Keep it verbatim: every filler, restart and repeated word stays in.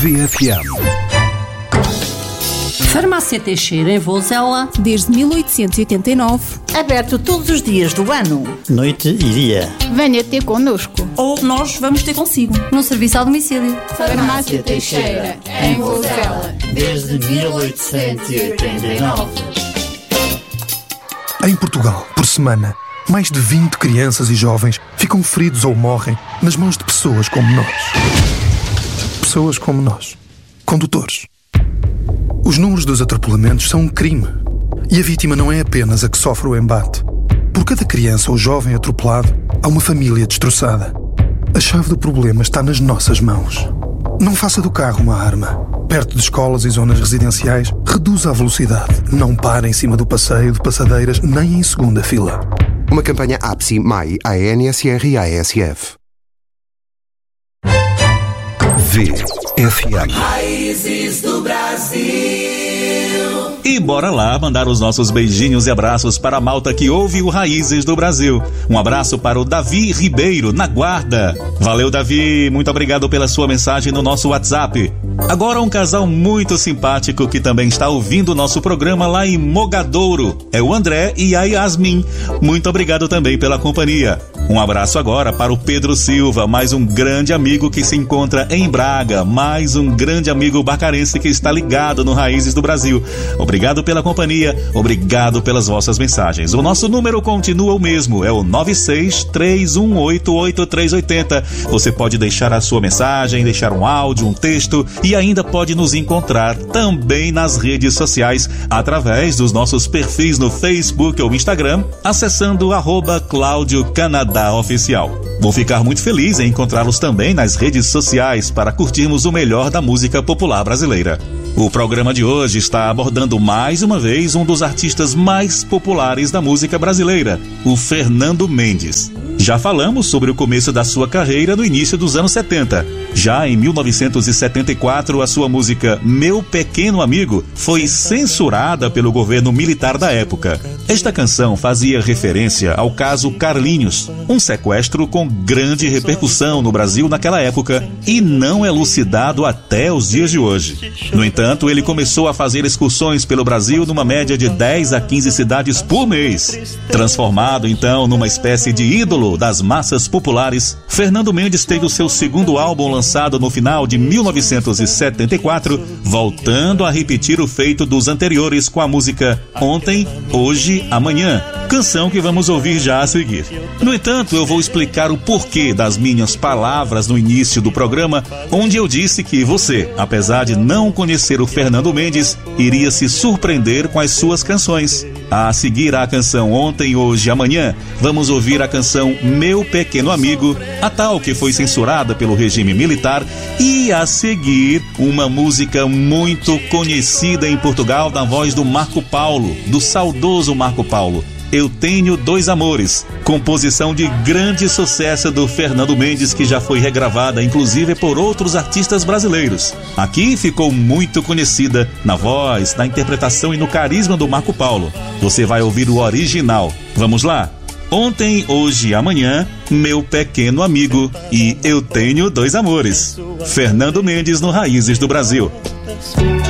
V F M. Farmácia Teixeira, em Vozela, desde mil oitocentos e oitenta e nove. Aberto todos os dias do ano. Noite e dia. Venha ter connosco. ou nós vamos ter consigo, no serviço ao domicílio. Farmácia Teixeira, em Vozela, desde mil oitocentos e oitenta e nove. Em Portugal, por semana, mais de vinte crianças e jovens ficam feridos ou morrem nas mãos de pessoas como nós. Pessoas como nós. Condutores. Os números dos atropelamentos são um crime. E a vítima não é apenas a que sofre o embate. Por cada criança ou jovem atropelado, há uma família destroçada. A chave do problema está nas nossas mãos. Não faça do carro uma arma. Perto de escolas e zonas residenciais, reduza a velocidade. Não pare em cima do passeio de passadeiras, nem em segunda fila. Uma campanha A P S I, M A I, A N S R e A S F. V F M. Raízes do Brasil. E bora lá mandar os nossos beijinhos e abraços para a malta que ouve o Raízes do Brasil. Um abraço para o Davi Ribeiro, na Guarda. Valeu, Davi, muito obrigado pela sua mensagem no nosso WhatsApp. Agora um casal muito simpático que também está ouvindo o nosso programa lá em Mogadouro. É o André e a Yasmin. Muito obrigado também pela companhia. Um abraço agora para o Pedro Silva, mais um grande amigo que se encontra em Braga, mais um grande amigo barcarense que está ligado no Raízes do Brasil. Obrigado pela companhia, obrigado pelas vossas mensagens. O nosso número continua o mesmo, é o nove seis três um oito oito três oito zero. Você pode deixar a sua mensagem, deixar um áudio, um texto e ainda pode nos encontrar também nas redes sociais através dos nossos perfis no Facebook ou Instagram, acessando arroba Cláudio Canadá Oficial. Vou ficar muito feliz em encontrá-los também nas redes sociais para curtirmos o melhor da música popular brasileira. O programa de hoje está abordando mais uma vez um dos artistas mais populares da música brasileira, o Fernando Mendes. Já falamos sobre o começo da sua carreira no início dos anos setenta. Já em mil novecentos e setenta e quatro, a sua música Meu Pequeno Amigo foi censurada pelo governo militar da época. Esta canção fazia referência ao caso Carlinhos, um sequestro com grande repercussão no Brasil naquela época e não elucidado até os dias de hoje. No entanto, ele começou a fazer excursões pelo Brasil numa média de dez a quinze cidades por mês. Transformado então numa espécie de ídolo das massas populares, Fernando Mendes teve o seu segundo álbum lançado no final de mil novecentos e setenta e quatro, voltando a repetir o feito dos anteriores com a música Ontem, Hoje, Amanhã, canção que vamos ouvir já a seguir. No entanto, eu vou explicar o porquê das minhas palavras no início do programa, onde eu disse que você, apesar de não conhecer o Fernando Mendes, iria se surpreender com as suas canções. A seguir à canção Ontem, Hoje, Amanhã, vamos ouvir a canção Meu Pequeno Amigo, a tal que foi censurada pelo regime militar, e a seguir uma música muito conhecida em Portugal na voz do Marco Paulo, do saudoso Marco Paulo. Eu Tenho Dois Amores, composição de grande sucesso do Fernando Mendes, que já foi regravada inclusive por outros artistas brasileiros. Aqui ficou muito conhecida na voz, na interpretação e no carisma do Marco Paulo. Você vai ouvir o original. Vamos lá? Ontem, Hoje, Amanhã, Meu Pequeno Amigo e Eu Tenho Dois Amores. Fernando Mendes no Raízes do Brasil.